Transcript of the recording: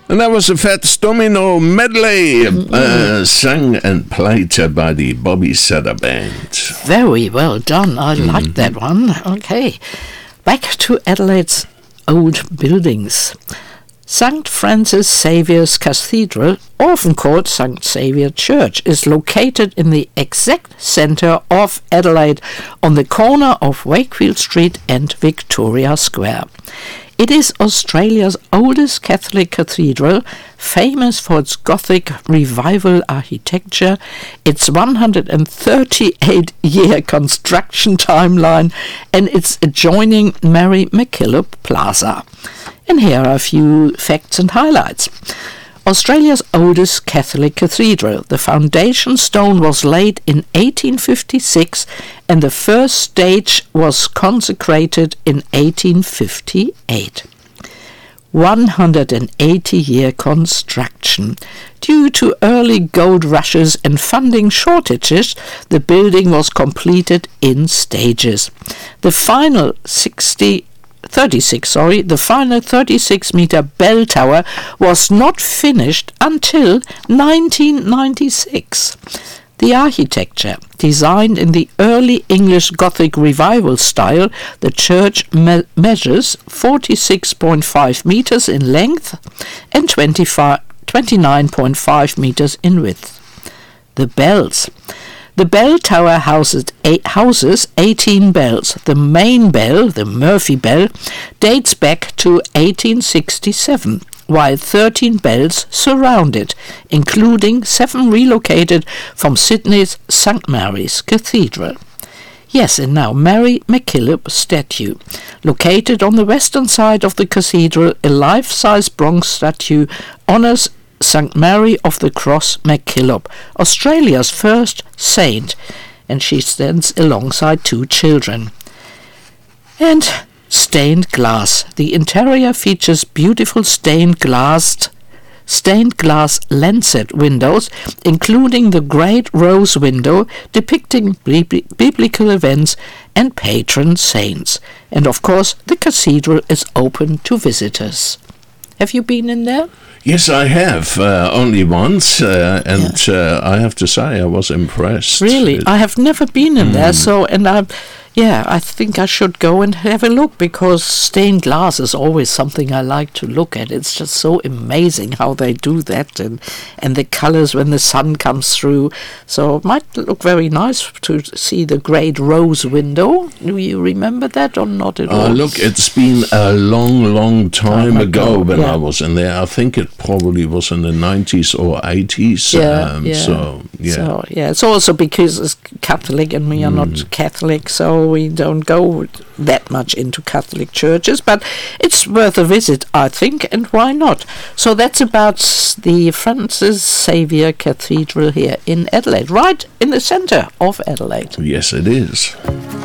And that was the Fats Domino medley, sung and played by the Bobby Setter Band. Very well done. I liked that one. Okay. Back to Adelaide's old buildings. St. Francis Xavier's Cathedral, often called St. Xavier Church, is located in the exact centre of Adelaide on the corner of Wakefield Street and Victoria Square. It is Australia's oldest Catholic cathedral, famous for its Gothic revival architecture, its 138-year construction timeline, and its adjoining Mary MacKillop Plaza. And here are a few facts and highlights. Australia's oldest Catholic cathedral. The foundation stone was laid in 1856 and the first stage was consecrated in 1858. 180-year construction. Due to early gold rushes and funding shortages, the building was completed in stages. The final 36-meter bell tower was not finished until 1996. The architecture, designed in the early English Gothic revival style, the church measures 46.5 meters in length and 29.5 meters in width. The bells. The bell tower houses 18 bells. The main bell, the Murphy Bell, dates back to 1867, while 13 bells surround it, including 7 relocated from Sydney's St. Mary's Cathedral. Yes, and now Mary MacKillop statue. Located on the western side of the cathedral, a life-size bronze statue honours St. Mary of the Cross MacKillop, Australia's first saint, and she stands alongside 2 children. And stained glass. The interior features beautiful stained glass lancet windows, including the Great Rose window depicting biblical events and patron saints. And of course, the cathedral is open to visitors. Have you been in there? Yes, I have, only once, and I have to say I was impressed. Really? I have never been in there, I think I should go and have a look, because stained glass is always something I like to look at. It's just so amazing how they do that, and the colours when the sun comes through. So it might look very nice to see the Great Rose window. Do you remember that or not at all? Look, it's been a long time ago when I was in there. I think it probably was in the 90s or 80s. So it's also because it's Catholic and we are not Catholic, so we don't go that much into Catholic churches, but it's worth a visit, I think, and why not? So that's about the Francis Xavier Cathedral here in Adelaide, right in the centre of Adelaide. Yes, it is.